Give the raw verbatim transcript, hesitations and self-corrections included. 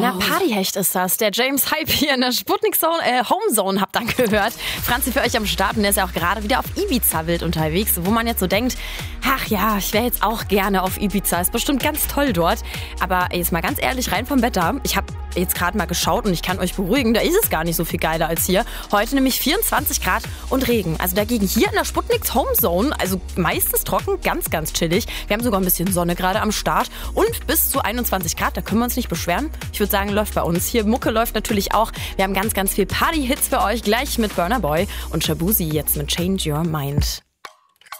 Na, Partyhecht ist das. Der James Hype hier in der Sputnik Zone, äh, Homezone habt ihr gehört. Franzi für euch am Start und der ist ja auch gerade wieder auf Ibiza wild unterwegs, wo man jetzt so denkt, ach ja, ich wäre jetzt auch gerne auf Ibiza. Ist bestimmt ganz toll dort. Aber jetzt mal ganz ehrlich, rein vom Wetter. Ich habe jetzt gerade mal geschaut und ich kann euch beruhigen, da ist es gar nicht so viel geiler als hier. Heute nämlich vierundzwanzig Grad und Regen. Also dagegen hier in der Sputniks Homezone, also meistens trocken, ganz, ganz chillig. Wir haben sogar ein bisschen Sonne gerade am Start und bis zu einundzwanzig Grad, da können wir uns nicht beschweren. Ich würde sagen, läuft bei uns. Hier Mucke läuft natürlich auch. Wir haben ganz, ganz viel Party-Hits für euch, gleich mit Burna Boy und Shabuzi jetzt mit Change Your Mind.